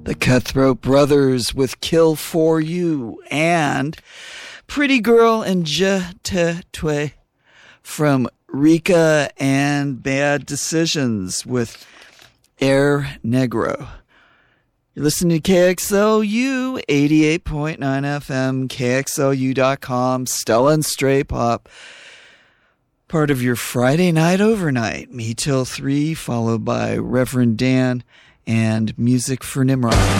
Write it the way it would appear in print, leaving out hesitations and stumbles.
The Cutthroat Brothers with Kill For You, and Pretty Girl and Je Te Tue from Rika and Bad Decisions with Air Negro. You're listening to KXLU 88.9 FM, KXLU.com, Stella and Stray Pop. Part of your Friday night overnight. Me till 3, followed by Reverend Dan and Music for Nimrod.